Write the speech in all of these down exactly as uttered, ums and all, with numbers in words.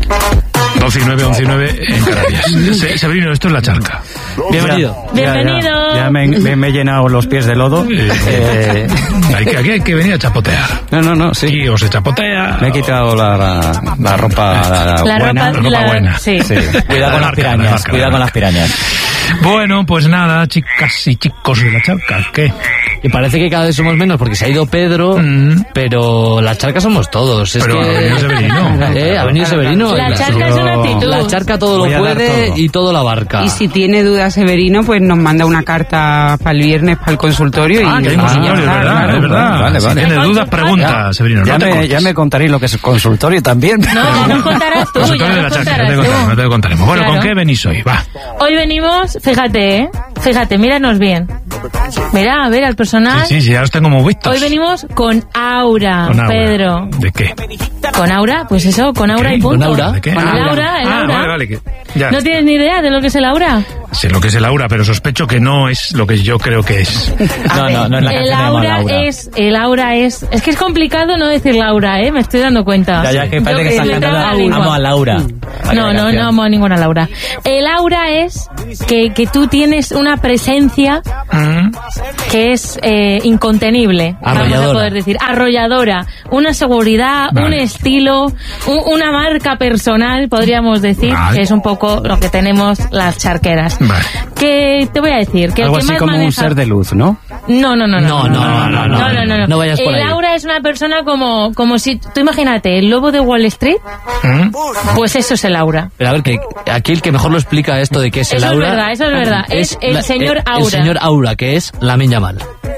doce y nueve, once y nueve en Canarias. Se, Severino, esto es La Charca. Bienvenido. Ya, Bienvenido. Ya, ya me, me, me he llenado los pies de lodo. Eh, Eh, hay que, aquí hay que venir a chapotear. no, no, no, sí. Aquí o se chapotea. Me he quitado la, la, la ropa la, La buena. ropa, ropa la- buena. Sí. Sí. Cuidado con las Marca, pirañas, marca, cuidado con marca. las pirañas. Bueno, pues nada, chicas y chicos de La Charca, ¿qué? Y parece que cada vez somos menos porque se ha ido Pedro, Mm. pero la charca somos todos. Es Pero que... ha venido Severino. Eh, ha venido Severino. La charca es una actitud. La charca todo Voy lo a dar puede todo. y todo lo abarca. Y si tiene dudas Severino, pues nos manda una carta para el viernes para el consultorio. Ah, y que hay y ya consultorio, es está, verdad, claro. es verdad. Vale, Si vale. tienes dudas, pregunta, Severino. No Ya te me, cortes. ya me contaréis lo que es consultorio también. No, ya nos contarás tú, Consultorio ya de La nos Charca, no te contarás contaremos, no tú. te contaremos. Bueno, ¿con Claro. qué venís hoy? Va. Hoy venimos, fíjate, ¿eh? Fíjate, míranos bien. Mira, a ver al personal. Sí, sí, sí, ya los tengo muy vistos. Hoy venimos con aura, Con aura. Pedro. ¿De qué? ¿Con aura? Pues eso, con aura ¿Qué? y punto. ¿Con aura? ¿De qué? Con Ah, el aura, el ah, aura. vale, vale. Que, ya. ¿No tienes ni idea de lo que es el aura? Sé lo que es el aura, pero sospecho que no es lo que yo creo que es. A No, ver, no, no es la el canción de aura Laura. es, el aura es, es que es complicado no decir Laura, ¿eh? Me estoy dando cuenta. Ya, ya, que Yo parece que estás me traba cantando la lengua. Amo a Laura. No, no, no amo a ninguna Laura. El aura es que, que tú tienes una presencia Mm. que es eh, incontenible, vamos a Arrolladora. poder decir, arrolladora, una seguridad, Vale. un estilo, un- una marca personal, podríamos decir, Vale. que es un poco lo que tenemos las charqueras. Vale. Que te voy a decir, que Algo el que así más como un maneja- ser de luz, ¿no? No, no, no, No, no, no, no, no, no, no, no vayas por el ahí. aura es una persona como, como si, tú imagínate, el lobo de Wall Street, Mm. pues eso es el aura. Pero a ver, que aquí el que mejor lo explica esto de qué es el Eso es aura... verdad, eso es verdad. Es el señor el- Aura. El señor Aura, que es Lamine Yamal.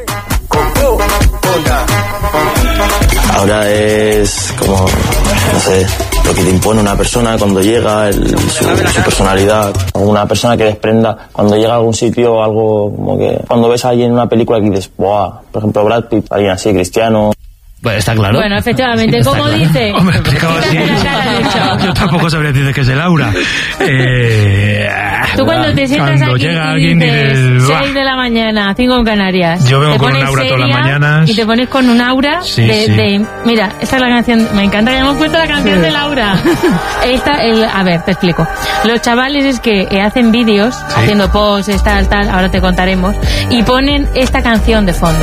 Ahora es como, no sé, lo que te impone una persona cuando llega, el- su, su personalidad. Una persona que desprenda cuando llega a algún sitio algo como que... Cuando ves a alguien en una película que dices, ¡buah! Por ejemplo, Brad Pitt, alguien así, Cristiano... Bueno, está claro. Bueno, efectivamente, Está como claro. dice. Hombre, explicado así. Fíjate la cara de hecho. Yo tampoco sabría decir que es el aura. Eh, Tú cuando te sientas cuando aquí llega y alguien dices dices, seis de la mañana, cinco en Canarias. Yo vengo te con un pones aura todas las seria mañanas. Y te pones con un aura Sí, de, sí. de- mira, esta es la canción, me encanta que hemos puesto la canción de Laura. Esta, el, a ver, te explico. Los chavales es que eh, hacen vídeos, haciendo posts, tal, tal, ahora te contaremos, y ponen esta canción de fondo.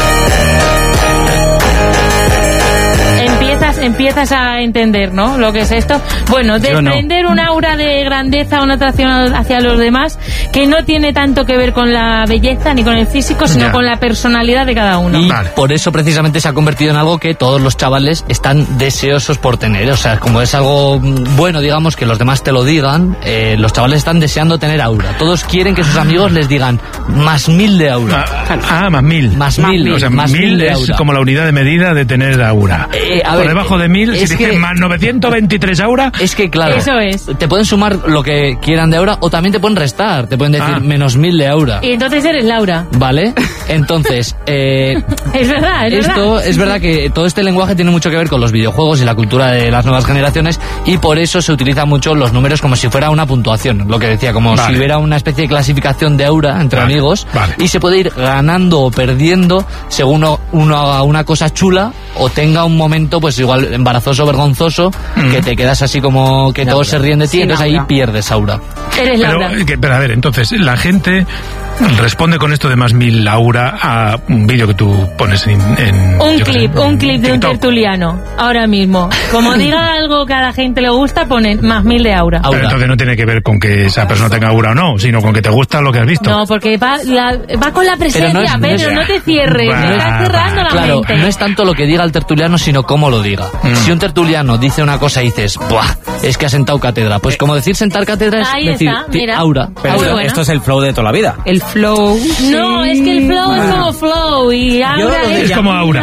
Empiezas, empiezas a entender, ¿no? Lo que es esto. Bueno, Yo no. desprender un aura de grandeza, una atracción hacia los demás, que no tiene tanto que ver con la belleza ni con el físico, sino Ya. con la personalidad de cada uno. Y Vale. por eso precisamente se ha convertido en algo que todos los chavales están deseosos por tener. O sea, como es algo mm, bueno, digamos, que los demás te lo digan, eh, los chavales están deseando tener aura. Todos quieren que sus amigos les digan más mil de aura. Ah, ah, más mil. Más mil, O sea, más mil mil de es aura. como la unidad de medida de tener aura. Eh, a Por ver, debajo de mil, si es dices que- más novecientos veintitrés aura, Es que, claro, Eso es. te pueden sumar lo que quieran de aura o también te pueden restar. Te pueden decir Ah. menos mil de aura. Y entonces eres Laura. ¿Vale? Entonces, eh, Es verdad, es Esto verdad. es verdad que todo este lenguaje tiene mucho que ver con los videojuegos y la cultura de las nuevas generaciones y por eso se utilizan mucho los números como si fuera una puntuación, lo que decía, como Vale. si hubiera una especie de clasificación de aura entre Vale, amigos vale. y se puede ir ganando o perdiendo según uno, uno haga una cosa chula o tenga un momento pues igual embarazoso, vergonzoso, Mm. que te quedas así como que todos se ríen de ti, Sin entonces aura. ahí pierdes aura. Eres pero, Laura. eh, que- pero a ver, entonces, la gente responde con esto de más mil aura a un vídeo que tú pones en... en Un yo qué sé, clip, un clip de un TikTok. tertuliano, ahora mismo. Como diga algo que a la gente le gusta, ponen más mil de aura. Pero Aura. entonces no tiene que ver con que esa persona tenga aura o no, sino con que te gusta lo que has visto. No, porque va, la- va con la presencia, no es- no Pedro, es- no te cierres, Va, me estás va, cerrando la Claro, mente. no es tanto lo que diga el tertuliano, sino cómo lo diga. Mm. Si un tertuliano dice una cosa y dices, ¡buah! Es que ha sentado cátedra. Pues como decir sentar cátedra es Ahí decir, está, ti- mira. aura. Pero Aura, esto, bueno. esto es el flow de toda la vida. El flow. No, es que el flow es como flow y aura lo es... Es como aura.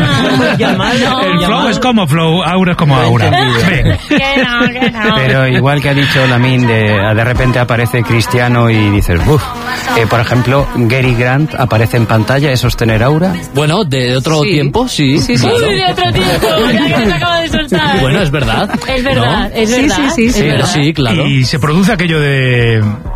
No. El flow es como flow, aura es como aura. Ven. Que no, que no. Pero igual que ha dicho Lamine, de, de repente aparece Cristiano y dices, uff. Eh, por ejemplo, Gary Grant aparece en pantalla, ¿eso es tener aura? Bueno, de otro Sí. tiempo, sí. Sí, sí, claro. Uy, de otro tiempo, ya que se acaba de soltar. Bueno, es verdad. Es verdad, ¿No? es Sí, verdad. sí, sí, es sí. Pero verdad. sí, claro. Y se produce aquello de...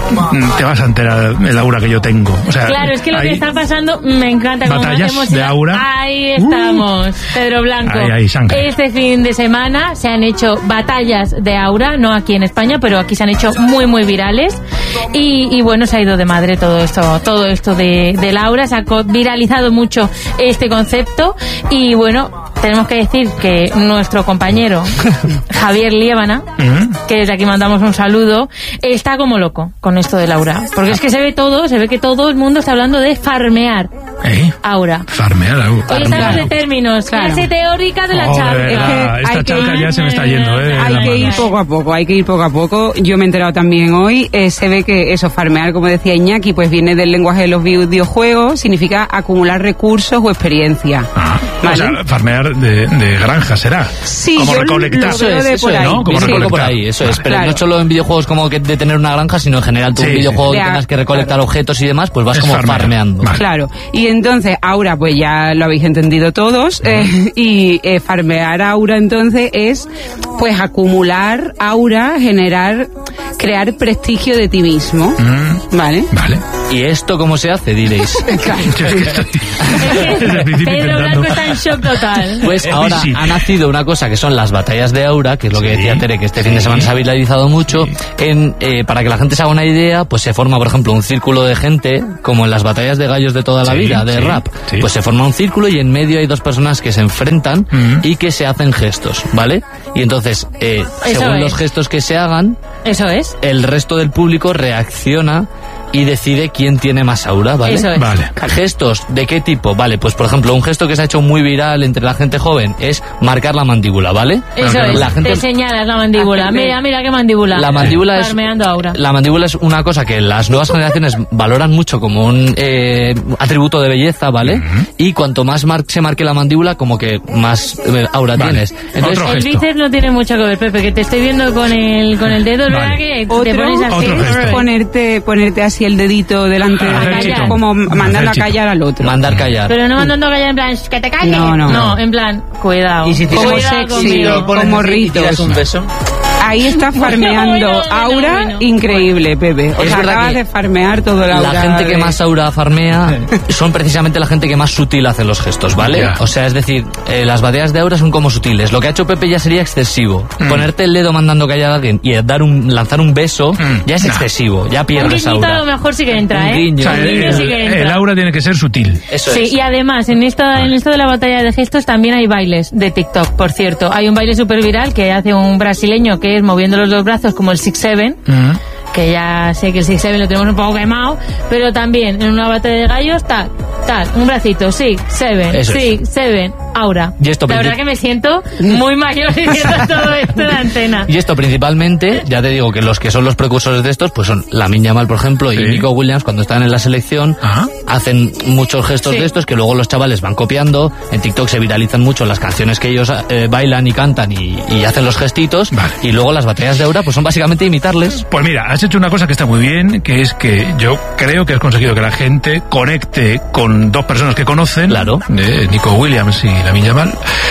te vas a enterar del aura que yo tengo. O sea, claro, es que lo hay que está pasando me encanta. Como batallas hacemos de aura. Ahí estamos, uh, Pedro Blanco. Ahí hay sangre. Este fin de semana se han hecho batallas de aura, no aquí en España, pero aquí se han hecho muy, muy virales. Y, y bueno, se ha ido de madre todo esto, todo esto de, del aura. Se ha viralizado mucho este concepto. Y bueno, tenemos que decir que nuestro compañero Javier Liébana, uh-huh. que desde aquí mandamos un saludo, está como loco con esto del aura. Porque es que se ve todo, se ve que todo el mundo está hablando de farmear ¿Eh? aura. Farmear aura. Hoy estamos de términos, claro. Clase teórica de la Joder, charca. la, esta charca ir, ya se me está yendo, ¿eh? Hay que ir poco a poco, hay que ir poco a poco. Yo me he enterado también hoy, eh, se ve que eso, farmear, como decía Iñaki, pues viene del lenguaje de los videojuegos, significa acumular recursos o experiencia. Ah, ¿vale? O sea, farmear de, de granja será. Sí, como yo recolectar. lo veo de eso por es, ahí. ¿no? Como sí, recolectar. por ahí, eso es. Pero claro. no solo en videojuegos como que de tener una granja, sino en general tú Sí, un videojuego sí. que tengas que recolectar claro. objetos y demás, pues vas Es como farmear. farmeando. Vale. Claro, y entonces aura, pues ya lo habéis entendido todos, eh, y eh, farmear aura entonces es pues acumular aura, generar, crear prestigio de ti mismo, Mm, ¿vale? Vale. ¿Y esto cómo se hace? Diréis. Claro. Yo es que estoy desde el principio Pedro intentando. Blanco está en shock total. Pues ahora Sí. ha nacido una cosa que son las batallas de aura, que es lo que Sí. decía Tere, que este fin de Sí. semana se ha viralizado mucho. Sí. En, eh, para que la gente se haga una idea, pues se forma, por ejemplo, un círculo de gente, como en las batallas de gallos de toda la Sí, vida, de sí, rap. sí. Pues se forma un círculo y en medio hay dos personas que se enfrentan Mm. y que se hacen gestos, ¿vale? Y entonces, eh, Eso según es. los gestos que se hagan, Eso es. el resto del público reacciona y decide quién tiene más aura, ¿vale? Eso es. Vale. ¿Gestos de qué tipo? Vale, pues por ejemplo, un gesto que se ha hecho muy viral entre la gente joven es marcar la mandíbula, ¿vale? Eso Claro, es. la gente- Te señalas la mandíbula. Hacerle- Mira, mira qué mandíbula. La mandíbula es Farmeando aura. la mandíbula es una cosa que las nuevas generaciones valoran mucho como un eh, atributo de belleza, ¿vale? Ujú. Y cuanto más mar- se marque la mandíbula, como que más eh, aura Vale. tienes. Entonces, Otro El gesto. bíceps no tiene mucho que ver, Pepe, que te estoy viendo con el con el dedo, ¿verdad? Vale. Que te Otro, pones así. Otro gesto. ponerte, ponerte así el dedito delante Ah, del hacer chico, chito. como mandando Hacer a chito. callar al otro. mandar callar. Pero no mandando a callar en plan, que te calles. No, no. No, en plan, cuidado. Y si te Como Cuidado sexy, conmigo. como Como ritos. tiras un beso. Ahí estás farmeando Bueno, bueno, aura bueno. increíble, Pepe. O Es sea, verdad acabas que de farmear todo el aura. La gente que de- más aura farmea son precisamente la gente que más sutil hace los gestos, ¿vale? Ya. O sea, es decir, eh, las batallas de aura son como sutiles. Lo que ha hecho Pepe ya sería excesivo. Mm. Ponerte el dedo mandando callar a alguien y dar un, lanzar un beso Mm. ya es Nah. excesivo, ya Un pierdes guiñito a aura. lo mejor sí que entra, Un ¿eh? guiño. O sea, Un el, guiño sí que el- entra. el aura tiene que ser sutil. Eso Sí, es. y además en esta, en esto de la batalla de gestos también hay bailes de TikTok, por cierto. Hay un baile súper viral que hace un brasileño que es moviendo los dos brazos como el six seven, Mm. que ya sé que el six seven lo tenemos un poco quemado, pero también en una batalla de gallos, tal, tal, un bracito, six seven, Eso es. six seven, aura. Y esto la princip- verdad que me siento muy mayor diciendo todo esto de antena. Y esto principalmente, ya te digo que los que son los precursores de estos, pues son Lamine Yamal, por ejemplo, Sí. y Nico Williams, cuando están en la selección, Ajá. hacen muchos gestos Sí. de estos que luego los chavales van copiando. En TikTok se viralizan mucho las canciones que ellos eh, bailan y cantan y, y hacen los gestitos. Vale. Y luego las batallas de aura, pues son básicamente imitarles. Pues mira, has hecho una cosa que está muy bien, que es que yo creo que has conseguido que la gente conecte con dos personas que conocen, Claro. eh, Nico Williams y Lamine Yamal,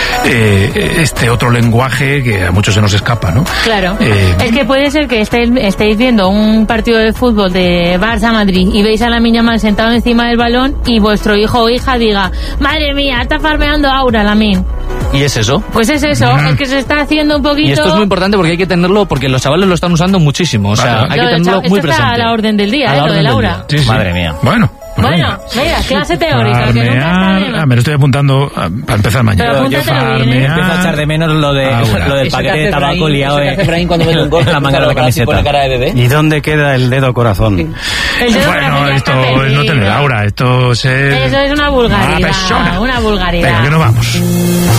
eh, este otro lenguaje que a muchos se nos escapa, ¿no? Claro. Eh, Es que puede ser que estéis, estéis viendo un partido de fútbol de Barça-Madrid y veis a la niña mal sentado encima del balón y vuestro hijo o hija diga, madre mía, está farmeando aura, Lamine. Y es eso. Pues es eso, Mm. es que se está haciendo un poquito... Y esto es muy importante porque hay que tenerlo, porque los chavales lo están usando muchísimo. O sea, Vale. hay Lo que del tenerlo chav- muy esto está presente. a la orden del día, A ¿eh? la Lo orden del del aura. día. sí, sí. Madre mía. Bueno. pues Bueno, venga. mira, clase teórica, que nunca está de Farmear, más. ah, me lo estoy apuntando ah, para empezar mañana. Pero apúntatelo bien, ¿eh? Farmear Empiezo a echar de menos lo, de, aura. lo del Eso que paquete de hace tabaco Brahim, liado eso que en, hace Brahim cuando mete un gol, en la manga de la y pone camiseta. cara de bebé. ¿Y dónde queda el dedo corazón? El dedo Bueno, gráfico esto está es no perdido. tener aura, esto es ser Eso es una mala vulgaridad, persona. una vulgaridad. Venga, que no vamos.